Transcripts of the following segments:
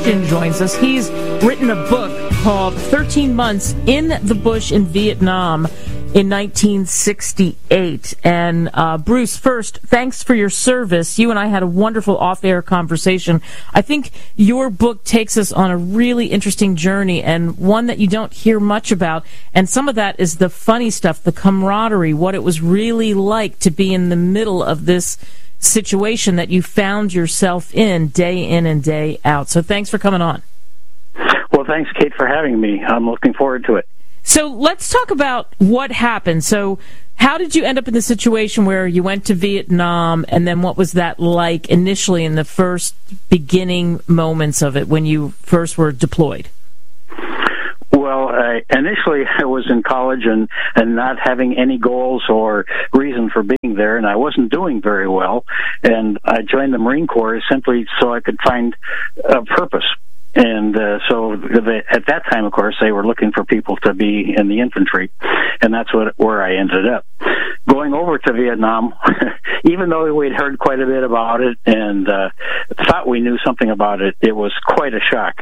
Christian joins us. He's written a book called 13 Months in the Bush in Vietnam in 1968. And Bruce, first, thanks for your service. You and I had a wonderful off-air conversation. I think your book takes us on a really interesting journey, and one that you don't hear much about. And some of that is the funny stuff, the camaraderie, what it was really like to be in the middle of this situation that you found yourself in and day out. So thanks for coming on. Well, thanks, Kate, for having me. I'm looking forward to it. So let's talk about what happened. So how did you end up in the situation where you went to Vietnam, and then what was that like initially in the first beginning moments of it when you first were deployed? Well, initially I was in college and not having any goals or reason for being there, and I wasn't doing very well. And I joined the Marine Corps simply so I could find a purpose. And so at that time, of course, they were looking for people to be in the infantry, and that's where I ended up. Going over to Vietnam, even though we'd heard quite a bit about it and thought we knew something about it, it was quite a shock.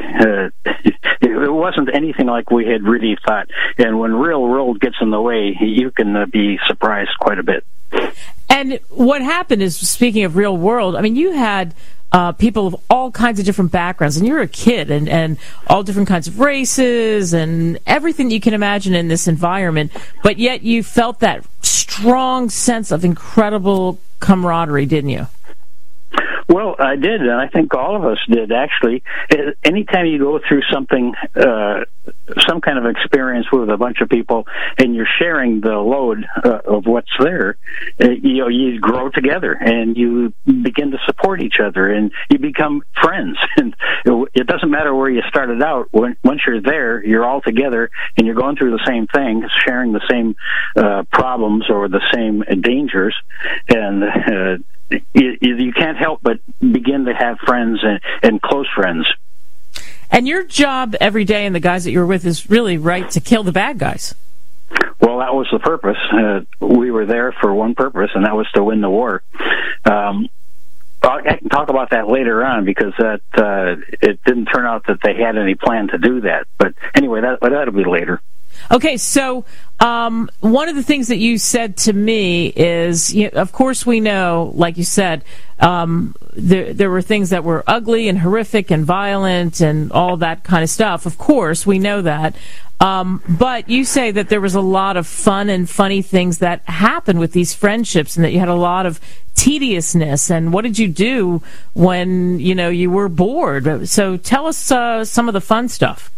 It wasn't anything like we had really thought. And when real world gets in the way, you can be surprised quite a bit. And what happened is, speaking of real world, I mean, you had people of all kinds of different backgrounds, and you're a kid, and all different kinds of races and everything you can imagine in this environment, but yet you felt that strong sense of incredible camaraderie, didn't you? Well, I did, and I think all of us did, actually. Anytime you go through something, some kind of experience with a bunch of people, and you're sharing the load of what's there, you grow together, and you begin to support each other, and you become friends. And it doesn't matter where you started out. Once you're there, you're all together, and you're going through the same thing, sharing the same problems or the same dangers, and you can't help but begin to have friends and close friends. And your job every day and the guys that you're with is really, right, to kill the bad guys. Well, that was the purpose. We were there for one purpose, and that was to win the war. I can talk about that later on, because it didn't turn out that they had any plan to do that. But anyway, that'll be later. Okay, so one of the things that you said to me is, of course we know, like you said, there were things that were ugly and horrific and violent and all that kind of stuff. Of course, we know that. But you say that there was a lot of fun and funny things that happened with these friendships, and that you had a lot of tediousness. And what did you do when, you were bored? So tell us some of the fun stuff.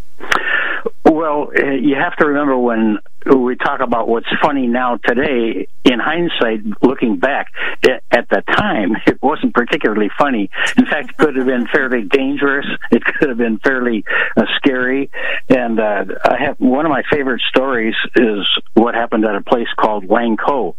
Well, you have to remember, when we talk about what's funny now today, in hindsight, looking back, at the time, it wasn't particularly funny. In fact, it could have been fairly dangerous. It could have been fairly scary. And I have one of my favorite stories is what happened at a place called Wang Co.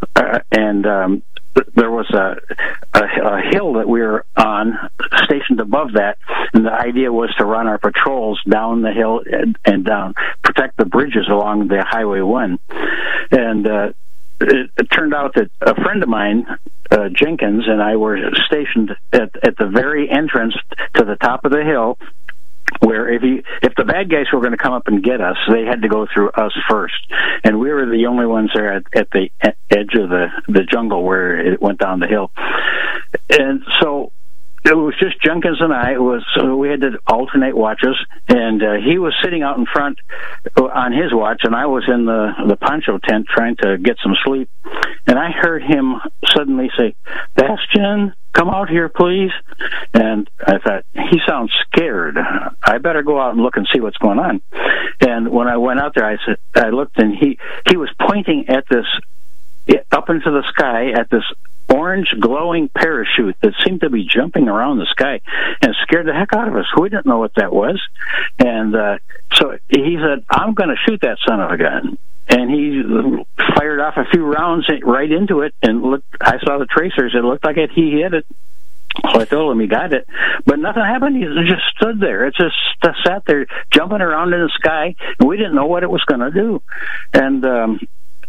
There was a hill that we were on, stationed above that, and the idea was to run our patrols down the hill and down, protect the bridges along the Highway 1. And it turned out that a friend of mine, Jenkins, and I were stationed at the very entrance to the top of the hill, where if the bad guys were going to come up and get us, they had to go through us first. And we were the only ones there at the edge of the jungle where it went down the hill. And so it was just Jenkins and I. So we had to alternate watches, and he was sitting out in front on his watch, and I was in the poncho tent trying to get some sleep. And I heard him suddenly say, "Bastian, come out here, please." And I thought, he sounds scared. I better go out and look and see what's going on. And when I went out there, I looked, and he was pointing at this, up into the sky, at this orange glowing parachute that seemed to be jumping around the sky, and scared the heck out of us. We didn't know what that was. And so he said, "I'm going to shoot that son of a gun." And he fired off a few rounds right into it, and I saw the tracers. It looked like he hit it. So I told him he got it, but nothing happened. He just stood there. It just sat there jumping around in the sky, and we didn't know what it was going to do. And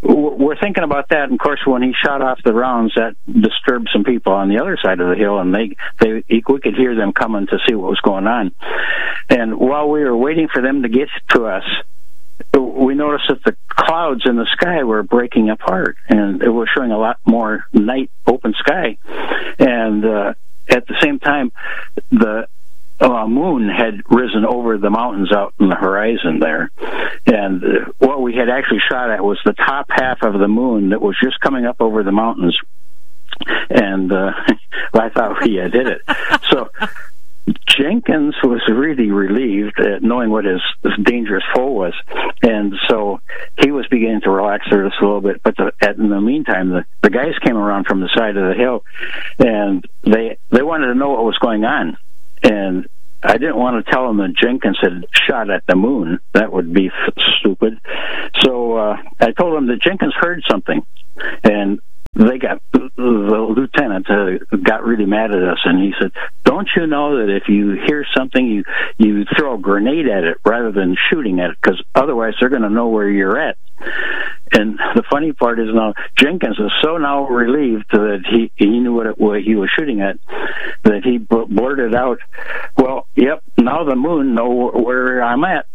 we're thinking about that. And of course, when he shot off the rounds, that disturbed some people on the other side of the hill, and we could hear them coming to see what was going on. And while we were waiting for them to get to us, we noticed that the clouds in the sky were breaking apart, and it was showing a lot more night open sky. And at the same time, the moon had risen over the mountains out in the horizon there. And what we had actually shot at was the top half of the moon that was just coming up over the mountains. And I thought we had hit it. So Jenkins was really relieved at knowing what his dangerous foe was, and so he was beginning to relax there just a little bit. But in the meantime, the guys came around from the side of the hill, and they wanted to know what was going on. And I didn't want to tell them that Jenkins had shot at the moon. That would be stupid. So I told them that Jenkins heard something, and the lieutenant got really mad at us, and he said, "Don't you know that if you hear something, you throw a grenade at it rather than shooting at it, because otherwise they're going to know where you're at." And the funny part is now Jenkins is so now relieved that he knew what he was shooting at, that he blurted out, "Well, yep, now the moon know where I'm at."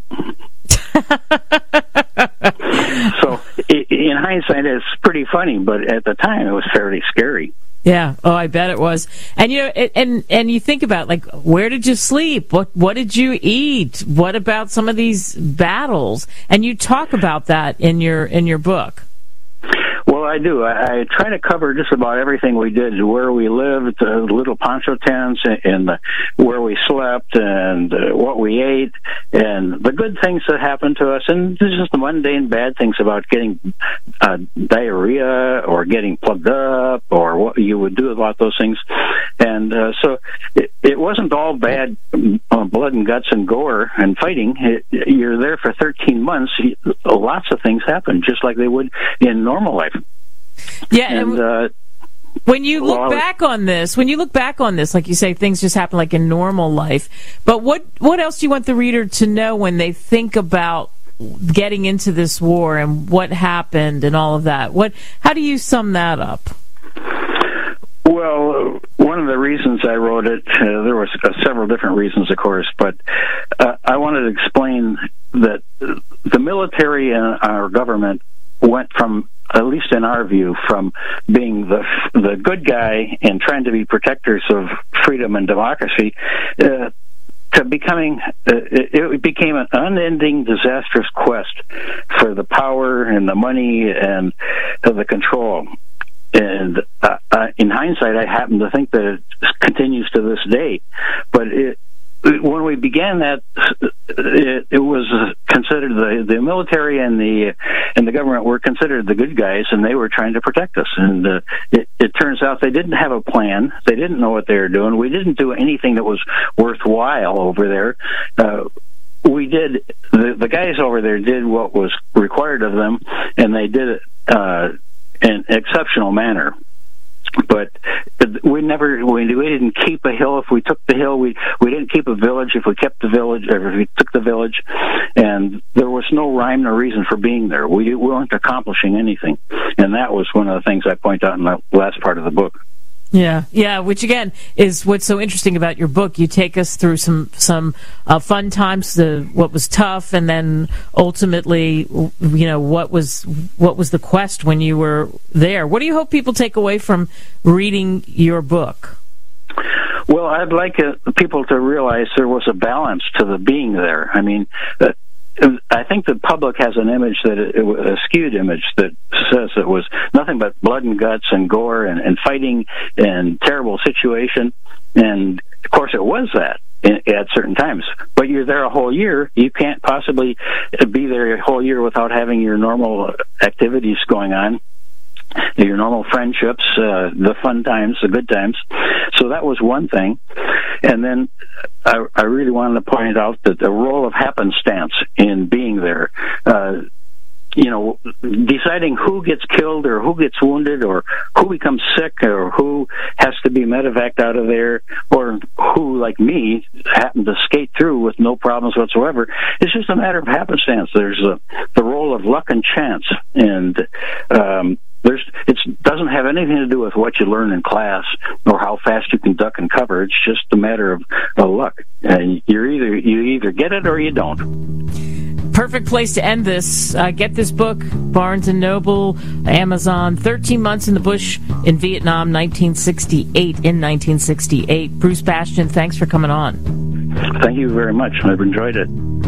So in hindsight, it's pretty funny, but at the time it was fairly scary. Yeah. Oh, I bet it was. And and you think about, like, where did you sleep? What did you eat? What about some of these battles? And you talk about that in your book. Well, I do. I try to cover just about everything we did, where we lived, the little poncho tents, and where we slept, and what we ate, and the good things that happened to us, and just the mundane bad things about getting diarrhea or getting plugged up, or what you would do about those things. And so it wasn't all bad blood and guts and gore and fighting. You're there for 13 months. Lots of things happen, just like they would in normal life. Yeah, and when you look back on this, like you say, things just happen like in normal life. But what else do you want the reader to know when they think about getting into this war and what happened and all of that? How do you sum that up? Well, one of the reasons I wrote it, there were several different reasons, of course, but I wanted to explain that the military and our government went from, at least in our view, from being the good guy and trying to be protectors of freedom and democracy to becoming, it became an unending, disastrous quest for the power and the money and the control. And in hindsight, I happen to think that it continues to this day. But when we began that, it was considered the military and the government were considered the good guys, and they were trying to protect us. And it turns out they didn't have a plan. They didn't know what they were doing. We didn't do anything that was worthwhile over there. We did. The guys over there did what was required of them, and they did it in an exceptional manner. But we didn't keep a hill. If we took the hill, we didn't keep a village. If we kept the village, or if we took the village, and there was no rhyme or reason for being there. We weren't accomplishing anything, and that was one of the things I point out in the last part of the book. Yeah, which again is what's so interesting about your book. You take us through some fun times, what was tough, and then ultimately, what was the quest when you were there. What do you hope people take away from reading your book? Well, I'd like people to realize there was a balance to the being there. I mean, I think the public has an image a skewed image that says it was nothing but blood and guts and gore and fighting and terrible situation. And of course it was that at certain times. But you're there a whole year. You can't possibly be there a whole year without having your normal activities going on, your normal friendships, the fun times, the good times. So that was one thing. And then I really wanted to point out that the role of happenstance in being there, deciding who gets killed or who gets wounded or who becomes sick or who has to be medevaced out of there or who, like me, happened to skate through with no problems whatsoever. It's just a matter of happenstance. There's the role of luck and chance, and it doesn't have anything to do with what you learn in class or how fast you can duck and cover. It's just a matter of luck, and you either get it or you don't. Perfect place to end this. Get this book, Barnes & Noble, Amazon, 13 Months in the Bush in Vietnam, 1968. Bruce Bastian, thanks for coming on. Thank you very much. I've enjoyed it.